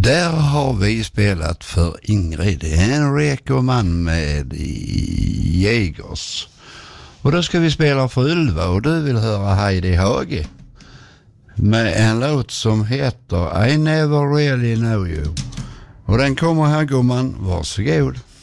Där har vi spelat för Ingrid, en rekoman med Jägers. Och då ska vi spela för Ylva och du vill höra Heidi Hage med en låt som heter I Never Really Know You. Och den kommer här, gumman, varsågod.